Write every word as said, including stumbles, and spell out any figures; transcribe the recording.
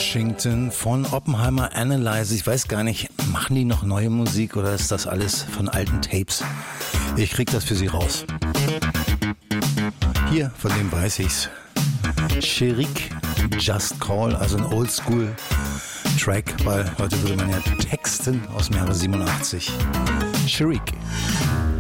Washington von Oppenheimer Analyze. Ich weiß gar nicht, machen die noch neue Musik oder ist das alles von alten Tapes? Ich krieg das für Sie raus. Hier, von dem weiß ich's. Cherik, Just Call, also ein Oldschool-Track, weil heute würde man ja texten aus dem Jahre siebenundachtzig. Cherik.